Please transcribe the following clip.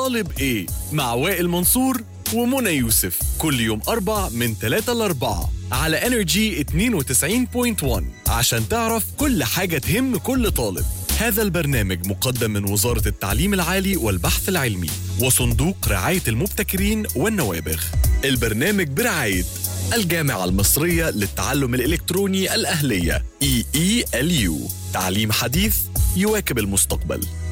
طالب إيه مع وائل منصور ومنى يوسف كل يوم 4 من 3 ل 4 على Energy 92.1 عشان تعرف كل حاجة تهم كل طالب. هذا البرنامج مقدم من وزارة التعليم العالي والبحث العلمي وصندوق رعاية المبتكرين والنوابغ. البرنامج برعاية الجامعة المصرية للتعلم الإلكتروني الأهلية EELU، تعليم حديث يواكب المستقبل.